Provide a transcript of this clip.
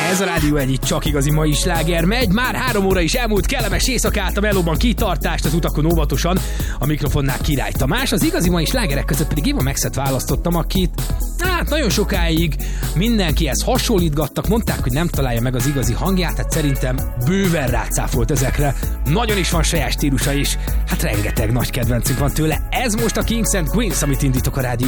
Ez a Rádió Egy, csak igazi mai sláger megy. Már 3 óra is elmúlt, kellemes éjszakát, a melóban kitartást, az utakon óvatosan, a mikrofonnál Király Tamás. Az igazi mai slágerek között pedig Eva Maxet választottam, akit nagyon sokáig mindenkihez hasonlítgattak, mondták, hogy nem találja meg az igazi hangját, hát szerintem bőven rácáfolt ezekre. Nagyon is van saját stílusa is, hát rengeteg nagy kedvencünk van tőle. Ez most a Kings and Queens, amit indítok a Rádió